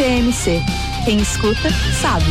TMC. Quem escuta, sabe.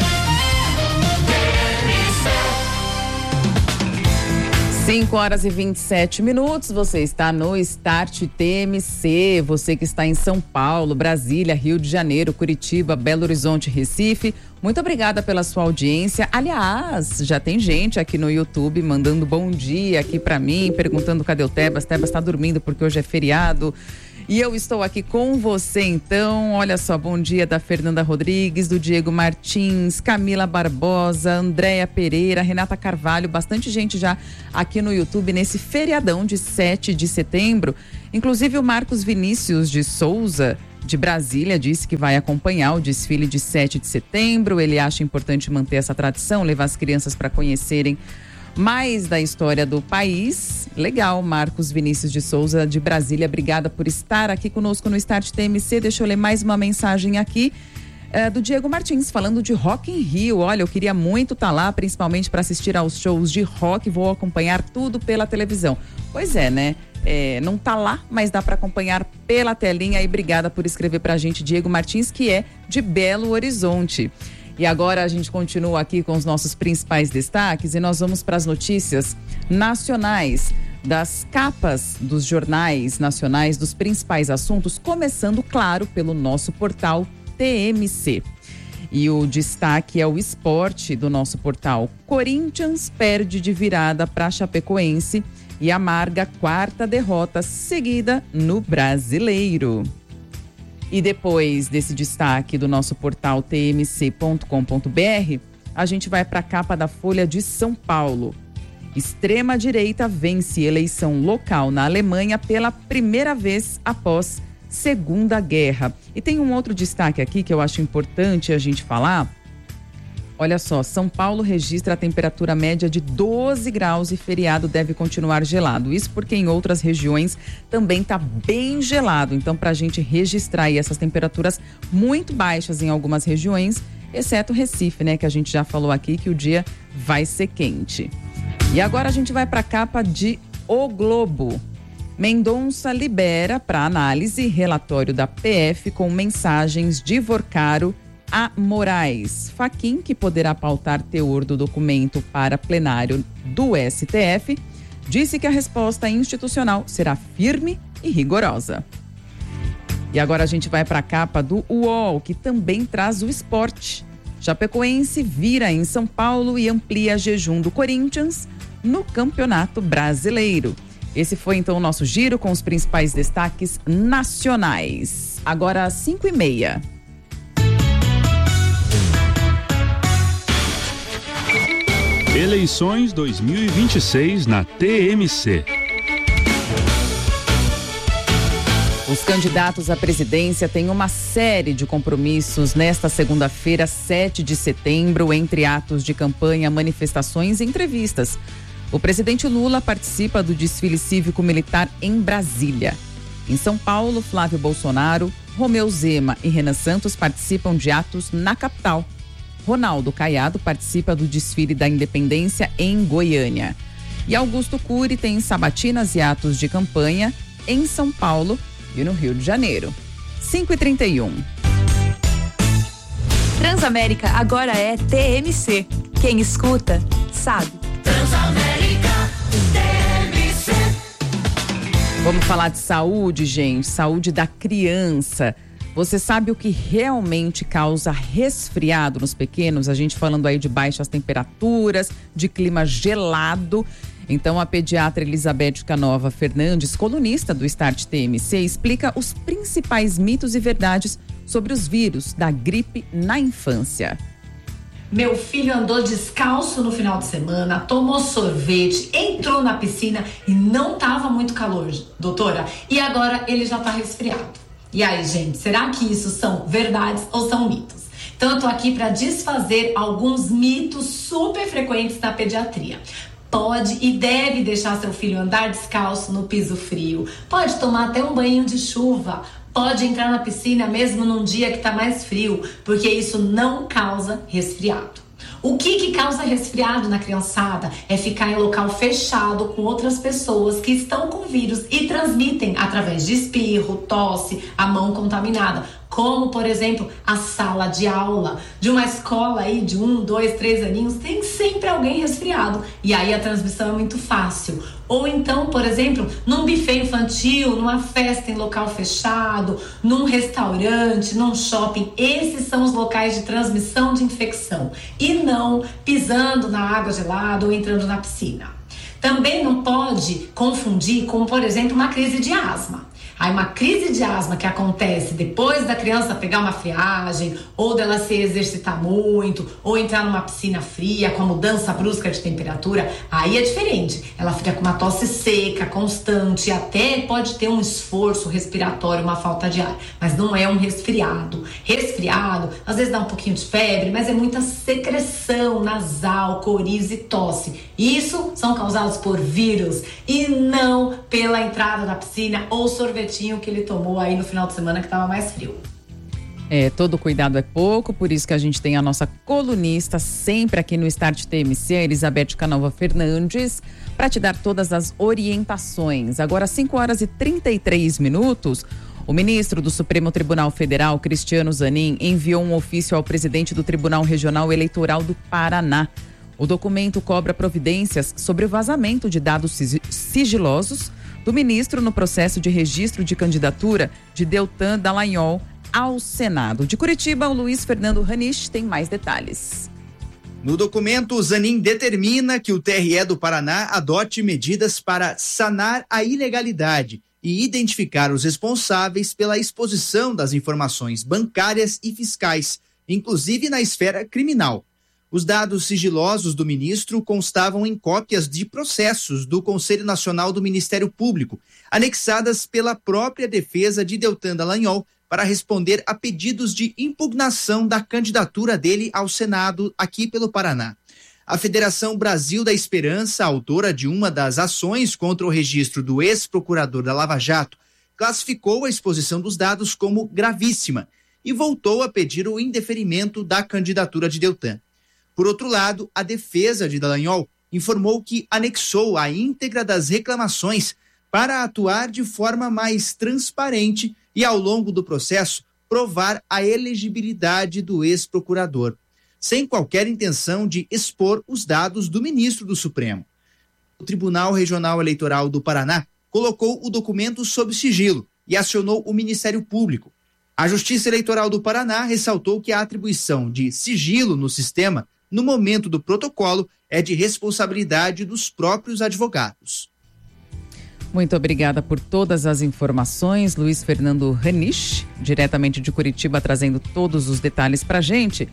5h27, você está no Start TMC, você que está em São Paulo, Brasília, Rio de Janeiro, Curitiba, Belo Horizonte, Recife, muito obrigada pela sua audiência. Aliás, já tem gente aqui no YouTube mandando bom dia aqui pra mim, perguntando cadê o Tebas. Tebas está dormindo porque hoje é feriado. E eu estou aqui com você, então. Olha só, bom dia da Fernanda Rodrigues, do Diego Martins, Camila Barbosa, Andréia Pereira, Renata Carvalho, bastante gente já aqui no YouTube nesse feriadão de 7 de setembro. Inclusive o Marcos Vinícius de Souza, de Brasília, disse que vai acompanhar o desfile de 7 de setembro. Ele acha importante manter essa tradição, levar as crianças para conhecerem mais da história do país. Legal, Marcos Vinícius de Souza, de Brasília, obrigada por estar aqui conosco no Start TMC. Deixa eu ler mais uma mensagem aqui do Diego Martins, falando de Rock in Rio. Olha, eu queria muito estar lá, principalmente para assistir aos shows de rock, vou acompanhar tudo pela televisão. Pois é, né? Não tá lá, mas dá para acompanhar pela telinha. E obrigada por escrever pra gente, Diego Martins, que é de Belo Horizonte. E agora a gente continua aqui com os nossos principais destaques e nós vamos para as notícias nacionais, das capas dos jornais nacionais, dos principais assuntos, começando, claro, pelo nosso portal TMC. E o destaque é o esporte do nosso portal. Corinthians perde de virada para Chapecoense e amarga quarta derrota seguida no Brasileiro. E depois desse destaque do nosso portal tmc.com.br, a gente vai para a capa da Folha de São Paulo. Extrema-direita vence eleição local na Alemanha pela primeira vez após Segunda Guerra. E tem um outro destaque aqui que eu acho importante a gente falar. Olha só, São Paulo registra a temperatura média de 12 graus e feriado deve continuar gelado. Isso porque em outras regiões também está bem gelado. Então, para a gente registrar aí essas temperaturas muito baixas em algumas regiões, exceto Recife, né? Que a gente já falou aqui que o dia vai ser quente. E agora a gente vai para a capa de O Globo. Mendonça libera para análise relatório da PF com mensagens de Vorcaro a Moraes. Fachin, que poderá pautar teor do documento para plenário do STF, disse que a resposta institucional será firme e rigorosa. E agora a gente vai para a capa do UOL, que também traz o esporte. Chapecoense vira em São Paulo e amplia jejum do Corinthians no Campeonato Brasileiro. Esse foi então o nosso giro com os principais destaques nacionais. Agora às 5h30. Eleições 2026 na TMC. Os candidatos à presidência têm uma série de compromissos nesta segunda-feira, 7 de setembro, entre atos de campanha, manifestações e entrevistas. O presidente Lula participa do desfile cívico-militar em Brasília. Em São Paulo, Flávio Bolsonaro, Romeu Zema e Renan Santos participam de atos na capital. Ronaldo Caiado participa do desfile da Independência em Goiânia. E Augusto Cury tem sabatinas e atos de campanha em São Paulo e no Rio de Janeiro. 5h31. Transamérica agora é TMC. Quem escuta, sabe. Transamérica TMC. Vamos falar de saúde, gente. Saúde da criança. Você sabe o que realmente causa resfriado nos pequenos? A gente falando aí de baixas temperaturas, de clima gelado. Então, a pediatra Elizabeth Canova Fernandes, colunista do Start TMC, explica os principais mitos e verdades sobre os vírus da gripe na infância. Meu filho andou descalço no final de semana, tomou sorvete, entrou na piscina e não tava muito calor, doutora. E agora ele já tá resfriado. E aí, gente, será que isso são verdades ou são mitos? Então, eu tô aqui para desfazer alguns mitos super frequentes na pediatria. Pode e deve deixar seu filho andar descalço no piso frio. Pode tomar até um banho de chuva. Pode entrar na piscina mesmo num dia que tá mais frio, porque isso não causa resfriado. O que causa resfriado na criançada é ficar em local fechado com outras pessoas que estão com vírus e transmitem através de espirro, tosse, a mão contaminada, como, por exemplo, a sala de aula de uma escola aí de 1, 2, 3 aninhos, tem sempre alguém resfriado. E aí a transmissão é muito fácil. Ou então, por exemplo, num buffet infantil, numa festa em local fechado, num restaurante, num shopping. Esses são os locais de transmissão de infecção. E não pisando na água gelada ou entrando na piscina. Também não pode confundir com, por exemplo, uma crise de asma. Aí uma crise de asma que acontece depois da criança pegar uma friagem, ou dela se exercitar muito, ou entrar numa piscina fria com a mudança brusca de temperatura, aí é diferente. Ela fica com uma tosse seca, constante, até pode ter um esforço respiratório, uma falta de ar, mas não é um resfriado. Resfriado, às vezes dá um pouquinho de febre, mas é muita secreção nasal, coriza e tosse. Isso são causados por vírus e não pela entrada na piscina ou sorvetinho que ele tomou aí no final de semana que estava mais frio. Todo cuidado é pouco, por isso que a gente tem a nossa colunista sempre aqui no Start TMC, a Elizabeth Canova Fernandes, para te dar todas as orientações. Agora, 5h33, o ministro do Supremo Tribunal Federal, Cristiano Zanin, enviou um ofício ao presidente do Tribunal Regional Eleitoral do Paraná. O documento cobra providências sobre o vazamento de dados sigilosos do ministro no processo de registro de candidatura de Deltan Dallagnol ao Senado. De Curitiba, o Luiz Fernando Ranisch tem mais detalhes. No documento, o Zanin determina que o TRE do Paraná adote medidas para sanar a ilegalidade e identificar os responsáveis pela exposição das informações bancárias e fiscais, inclusive na esfera criminal. Os dados sigilosos do ministro constavam em cópias de processos do Conselho Nacional do Ministério Público, anexadas pela própria defesa de Deltan Dallagnol para responder a pedidos de impugnação da candidatura dele ao Senado aqui pelo Paraná. A Federação Brasil da Esperança, autora de uma das ações contra o registro do ex-procurador da Lava Jato, classificou a exposição dos dados como gravíssima e voltou a pedir o indeferimento da candidatura de Deltan. Por outro lado, a defesa de Dallagnol informou que anexou a íntegra das reclamações para atuar de forma mais transparente e, ao longo do processo, provar a elegibilidade do ex-procurador, sem qualquer intenção de expor os dados do ministro do Supremo. O Tribunal Regional Eleitoral do Paraná colocou o documento sob sigilo e acionou o Ministério Público. A Justiça Eleitoral do Paraná ressaltou que a atribuição de sigilo no sistema no momento do protocolo, é de responsabilidade dos próprios advogados. Muito obrigada por todas as informações, Luiz Fernando Ranisch, diretamente de Curitiba, trazendo todos os detalhes pra gente.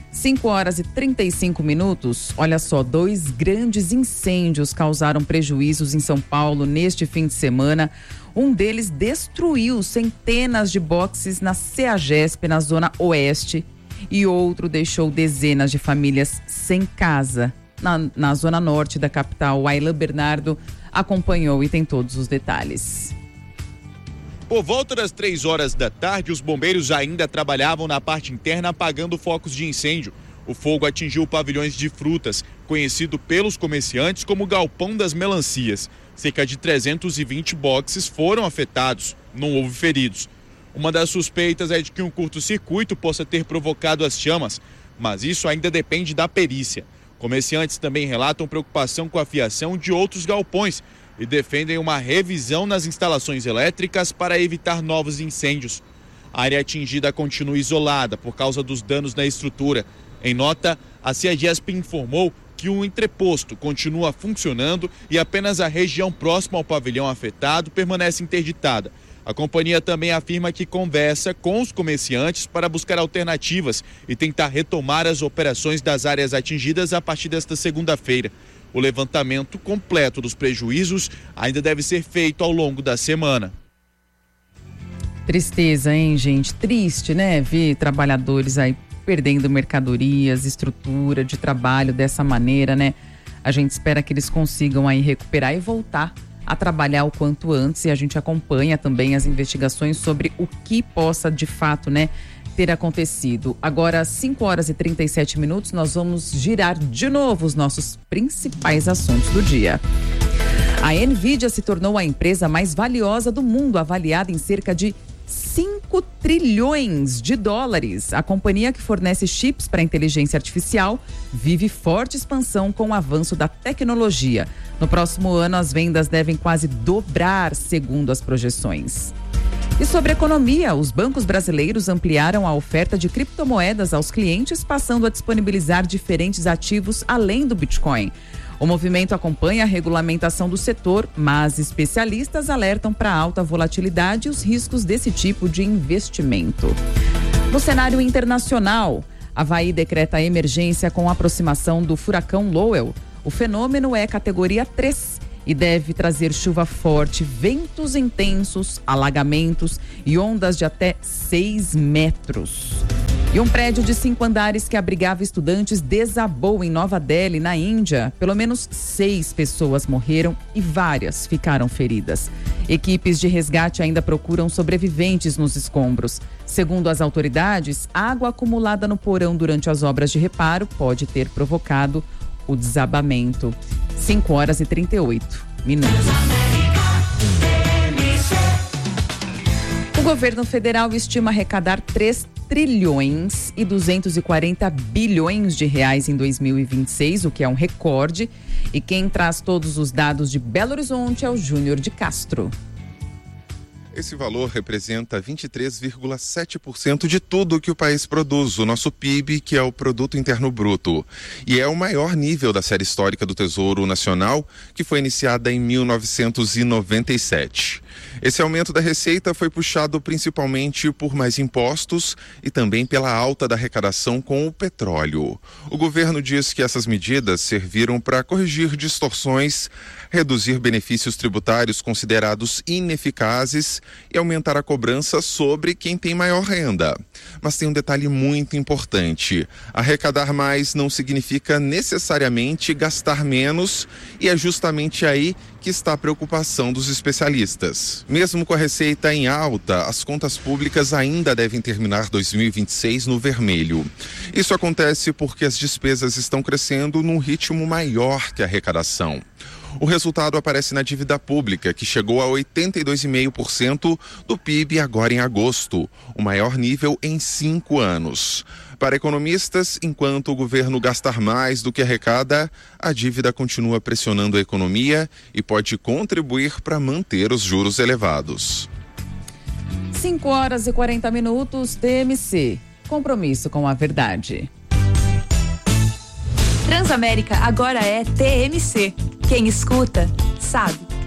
5h35, olha só, 2 grandes incêndios causaram prejuízos em São Paulo neste fim de semana. Um deles destruiu centenas de boxes na CEAGESP, na zona oeste, e outro deixou dezenas de famílias sem casa. Na zona norte da capital, Aylan Bernardo acompanhou e tem todos os detalhes. Por volta das 3h da tarde, os bombeiros ainda trabalhavam na parte interna apagando focos de incêndio. O fogo atingiu pavilhões de frutas, conhecido pelos comerciantes como Galpão das Melancias. Cerca de 320 boxes foram afetados, não houve feridos. Uma das suspeitas é de que um curto-circuito possa ter provocado as chamas, mas isso ainda depende da perícia. Comerciantes também relatam preocupação com a fiação de outros galpões e defendem uma revisão nas instalações elétricas para evitar novos incêndios. A área atingida continua isolada por causa dos danos na estrutura. Em nota, a CEAGESP informou que um entreposto continua funcionando e apenas a região próxima ao pavilhão afetado permanece interditada. A companhia também afirma que conversa com os comerciantes para buscar alternativas e tentar retomar as operações das áreas atingidas a partir desta segunda-feira. O levantamento completo dos prejuízos ainda deve ser feito ao longo da semana. Tristeza, hein, gente? Triste, né? Ver trabalhadores aí perdendo mercadorias, estrutura de trabalho dessa maneira, né? A gente espera que eles consigam aí recuperar e voltar a trabalhar o quanto antes, e a gente acompanha também as investigações sobre o que possa de fato, né, ter acontecido. Agora, 5h37, nós vamos girar de novo os nossos principais assuntos do dia. A Nvidia se tornou a empresa mais valiosa do mundo, avaliada em cerca de 5 5 trilhões de dólares. A companhia que fornece chips para inteligência artificial vive forte expansão com o avanço da tecnologia. No próximo ano, as vendas devem quase dobrar, segundo as projeções. E sobre economia, os bancos brasileiros ampliaram a oferta de criptomoedas aos clientes, passando a disponibilizar diferentes ativos além do Bitcoin. O movimento acompanha a regulamentação do setor, mas especialistas alertam para a alta volatilidade e os riscos desse tipo de investimento. No cenário internacional, Havaí decreta emergência com a aproximação do furacão Lowell. O fenômeno é categoria 3 e deve trazer chuva forte, ventos intensos, alagamentos e ondas de até 6 metros. E um prédio de 5 andares que abrigava estudantes desabou em Nova Delhi, na Índia. Pelo menos 6 pessoas morreram e várias ficaram feridas. Equipes de resgate ainda procuram sobreviventes nos escombros. Segundo as autoridades, água acumulada no porão durante as obras de reparo pode ter provocado o desabamento. 5h38. O governo federal estima arrecadar 3 trilhões e 240 bilhões de reais em 2026, o que é um recorde. E quem traz todos os dados de Belo Horizonte é o Júnior de Castro. Esse valor representa 23,7% de tudo que o país produz, o nosso PIB, que é o Produto Interno Bruto. E é o maior nível da série histórica do Tesouro Nacional, que foi iniciada em 1997. Esse aumento da receita foi puxado principalmente por mais impostos e também pela alta da arrecadação com o petróleo. O governo diz que essas medidas serviram para corrigir distorções, reduzir benefícios tributários considerados ineficazes e aumentar a cobrança sobre quem tem maior renda. Mas tem um detalhe muito importante: arrecadar mais não significa necessariamente gastar menos, e é justamente aí que está a preocupação dos especialistas. Mesmo com a receita em alta, as contas públicas ainda devem terminar 2026 no vermelho. Isso acontece porque as despesas estão crescendo num ritmo maior que a arrecadação. O resultado aparece na dívida pública, que chegou a 82,5% do PIB agora em agosto, o maior nível em 5 anos. Para economistas, enquanto o governo gastar mais do que arrecada, a dívida continua pressionando a economia e pode contribuir para manter os juros elevados. 5h40, TMC. Compromisso com a verdade. Transamérica agora é TMC. Quem escuta, sabe.